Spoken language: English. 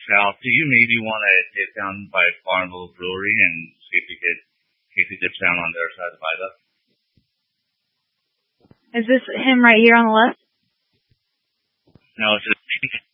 south, do you maybe want to hit down by Farmville Brewery and see if you could dip down on their side of the viaduct? Is this him right here on the left? No, it's just